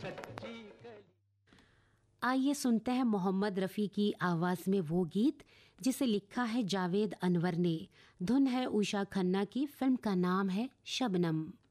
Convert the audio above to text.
आइए सुनते हैं मोहम्मद रफ़ी की आवाज़ में वो गीत जिसे लिखा है जावेद अनवर ने। धुन है उषा खन्ना की, फिल्म का नाम है शबनम।